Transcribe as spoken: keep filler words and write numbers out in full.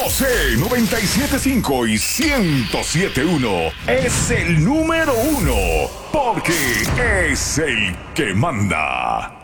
José noventa y siete punto cinco y ciento siete punto uno es el número uno porque es el que manda.